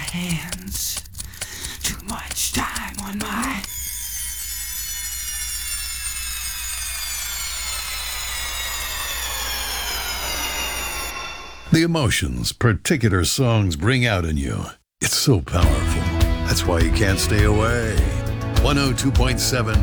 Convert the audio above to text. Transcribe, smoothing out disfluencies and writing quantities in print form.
hands. Too much time on my. The emotions particular songs bring out in you. It's so powerful. That's why you can't stay away. 102.7